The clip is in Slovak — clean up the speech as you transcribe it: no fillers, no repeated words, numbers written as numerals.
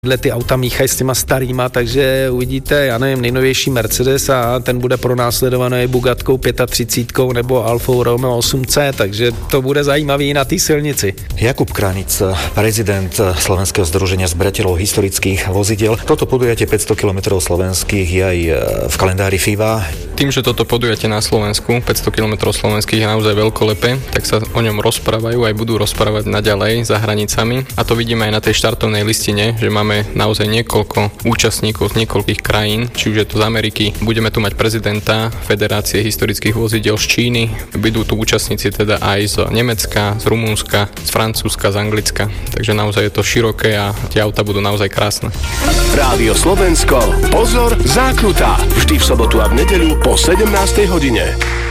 Ty auta míchají s těma starýma, takže uvidíte, já nevím, nejnovější Mercedes a ten bude pronásledovaný Bugatkou 35 nebo Alfou Romeo 8C, takže to bude zajímavý na té silnici. Jakub Kranic, prezident Slovenského združenia zberateľov historických vozidiel. Toto podujatie 500 km slovenských je aj v kalendári FIVA. Tým, že toto podujatie na Slovensku, 500 km slovenských je naozaj veľkolepé, tak sa o ňom rozprávajú aj budú rozprávať naďalej za hranicami. A to vidíme aj na tej štartovnej listine, že máme naozaj niekoľko účastníkov z niekoľkých krajín, či už je to z Ameriky. Budeme tu mať prezidenta Federácie historických vozidiel z Číny. Budú tu účastníci teda aj z Nemecka, z Rumunska, z Francúzska, z Anglicka. Takže naozaj je to široké a tie auta budú naozaj krásne. Rádio Slovensko. Pozor, zákrutá. Vždy v sobotu a v nedeľu po 17. hodine.